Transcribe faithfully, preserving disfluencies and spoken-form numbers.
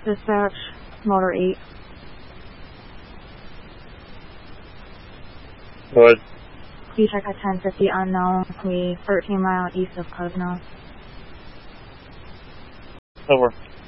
Dispatch, Motor eight. Go ahead. Please check at ten fifty unknown, we thirteen mile east of Cosno. Over.